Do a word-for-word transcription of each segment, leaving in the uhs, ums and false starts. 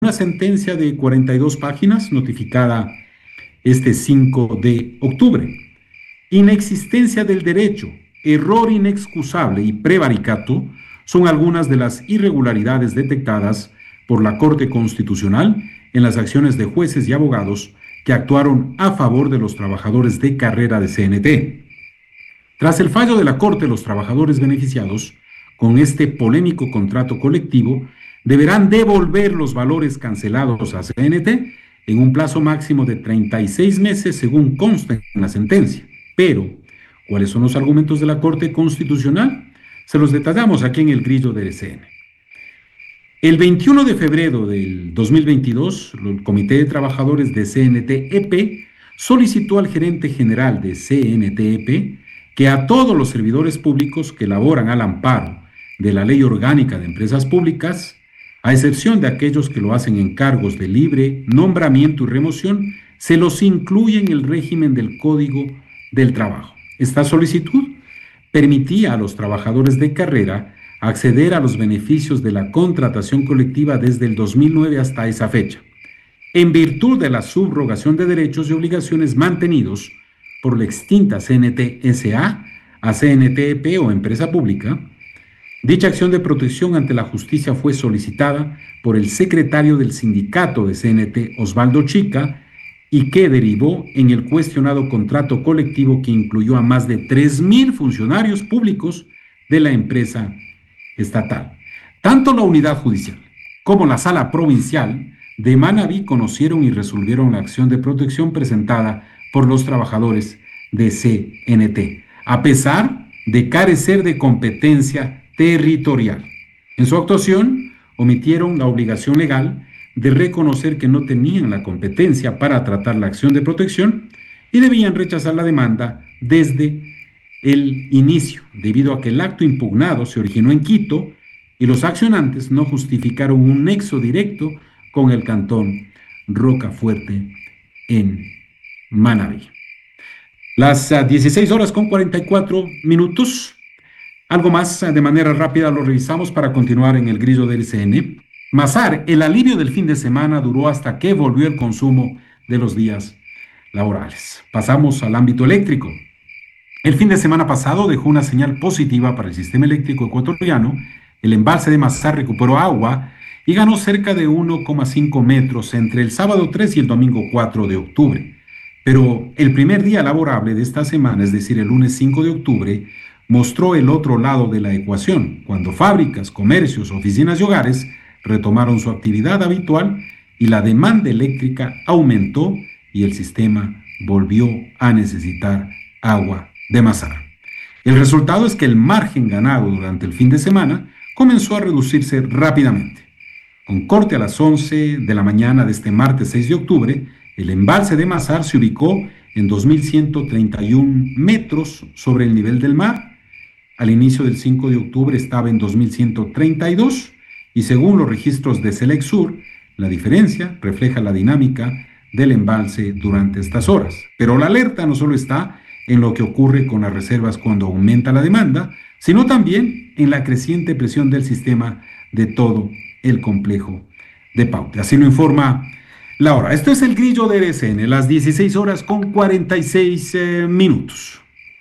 una sentencia de cuarenta y dos páginas notificada este cinco de octubre. Inexistencia del derecho, error inexcusable y prevaricato son algunas de las irregularidades detectadas por la Corte Constitucional en las acciones de jueces y abogados que actuaron a favor de los trabajadores de carrera de C N T. Tras el fallo de la Corte, los trabajadores beneficiados con este polémico contrato colectivo deberán devolver los valores cancelados a C N T en un plazo máximo de treinta y seis meses según consta en la sentencia. Pero, ¿cuáles son los argumentos de la Corte Constitucional? Se los detallamos aquí en el grillo del E C N. El veintiuno de febrero del dos mil veintidós, el Comité de Trabajadores de C N T E P solicitó al gerente general de C N T E P que a todos los servidores públicos que laboran al amparo de la Ley Orgánica de Empresas Públicas, a excepción de aquellos que lo hacen en cargos de libre nombramiento y remoción, se los incluye en el régimen del Código del Trabajo. Esta solicitud permitía a los trabajadores de carrera acceder a los beneficios de la contratación colectiva desde el dos mil nueve hasta esa fecha, en virtud de la subrogación de derechos y obligaciones mantenidos por la extinta C N T S A a C N T E P o empresa pública. Dicha acción de protección ante la justicia fue solicitada por el secretario del sindicato de C N T, Osvaldo Chica, y que derivó en el cuestionado contrato colectivo que incluyó a más de tres mil funcionarios públicos de la empresa estatal. Tanto la unidad judicial como la sala provincial de Manabí conocieron y resolvieron la acción de protección presentada por los trabajadores de C N T, a pesar de carecer de competencia territorial. En su actuación, omitieron la obligación legal de reconocer que no tenían la competencia para tratar la acción de protección y debían rechazar la demanda desde el inicio, debido a que el acto impugnado se originó en Quito y los accionantes no justificaron un nexo directo con el cantón Rocafuerte en Manabí. Las uh, dieciséis horas con cuarenta y cuatro minutos. Algo más uh, de manera rápida lo revisamos para continuar en el grillo del E C N. Masar, el alivio del fin de semana duró hasta que volvió el consumo de los días laborales. Pasamos al ámbito eléctrico. El fin de semana pasado dejó una señal positiva para el sistema eléctrico ecuatoriano. El embalse de Masar recuperó agua y ganó cerca de uno coma cinco metros entre el sábado tres y el domingo cuatro de octubre. Pero el primer día laborable de esta semana, es decir, el lunes cinco de octubre, mostró el otro lado de la ecuación, cuando fábricas, comercios, oficinas y hogares retomaron su actividad habitual y la demanda eléctrica aumentó y el sistema volvió a necesitar agua de Masar. El resultado es que el margen ganado durante el fin de semana comenzó a reducirse rápidamente. Con corte a las once de la mañana de este martes seis de octubre, el embalse de Masar se ubicó en dos mil ciento treinta y uno metros sobre el nivel del mar. Al inicio del cinco de octubre estaba en dos mil ciento treinta y dos y según los registros de Selexur, la diferencia refleja la dinámica del embalse durante estas horas. Pero la alerta no solo está en lo que ocurre con las reservas cuando aumenta la demanda, sino también en la creciente presión del sistema de todo el complejo de Paute. Así lo informa la hora. Esto es el grillo de R C N, las dieciséis horas con cuarenta y seis eh, minutos.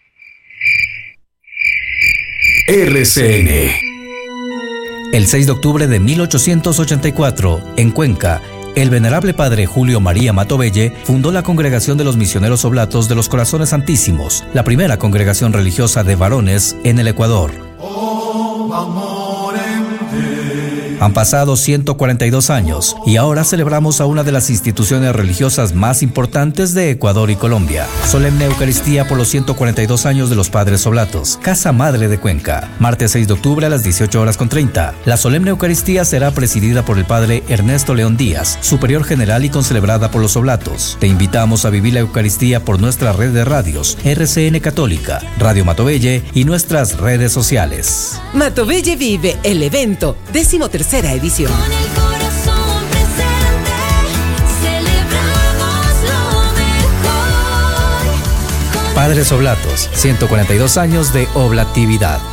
R C N. El seis de octubre de mil ochocientos ochenta y cuatro, en Cuenca, el venerable padre Julio María Matovelle fundó la Congregación de los Misioneros Oblatos de los Corazones Santísimos, la primera congregación religiosa de varones en el Ecuador. Oh, amor. Han pasado ciento cuarenta y dos años y ahora celebramos a una de las instituciones religiosas más importantes de Ecuador y Colombia. Solemne Eucaristía por los ciento cuarenta y dos años de los Padres Oblatos, Casa Madre de Cuenca. Martes seis de octubre a las dieciocho horas con treinta. La Solemne Eucaristía será presidida por el Padre Ernesto León Díaz, Superior General y concelebrada por los Oblatos. Te invitamos a vivir la Eucaristía por nuestra red de radios, R C N Católica, Radio Matovelle y nuestras redes sociales. Matovelle Vive, el evento, décimo tercera edición. Con el corazón presente, celebramos lo mejor. Padres Oblatos, ciento cuarenta y dos años de oblatividad.